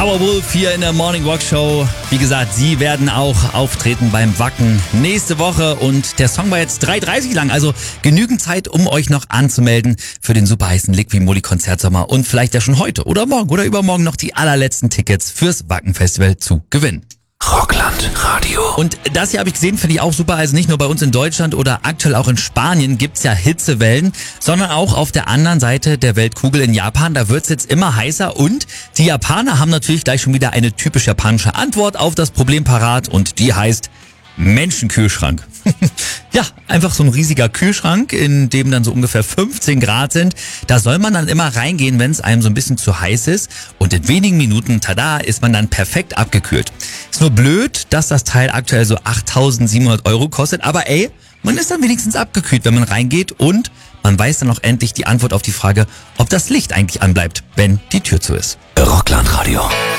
Powerwolf hier in der Morning Rock Show. Wie gesagt, sie werden auch auftreten beim Wacken nächste Woche und der Song war jetzt 3,30 lang, also genügend Zeit, um euch noch anzumelden für den super heißen Liqui-Moly Konzertsommer und vielleicht ja schon heute oder morgen oder übermorgen noch die allerletzten Tickets fürs Wacken-Festival zu gewinnen. Rockland Radio. Und das hier habe ich gesehen, finde ich auch super. Also nicht nur bei uns in Deutschland oder aktuell auch in Spanien gibt's ja Hitzewellen, sondern auch auf der anderen Seite der Weltkugel in Japan. Da wird's jetzt immer heißer und die Japaner haben natürlich gleich schon wieder eine typisch japanische Antwort auf das Problem parat und die heißt Menschenkühlschrank. Ja, einfach so ein riesiger Kühlschrank, in dem dann so ungefähr 15 Grad sind. Da soll man dann immer reingehen, wenn es einem so ein bisschen zu heiß ist. Und in wenigen Minuten, tada, ist man dann perfekt abgekühlt. Ist nur blöd, dass das Teil aktuell so 8.700 € kostet. Aber ey, man ist dann wenigstens abgekühlt, wenn man reingeht. Und man weiß dann auch endlich die Antwort auf die Frage, ob das Licht eigentlich anbleibt, wenn die Tür zu ist. Rockland Radio.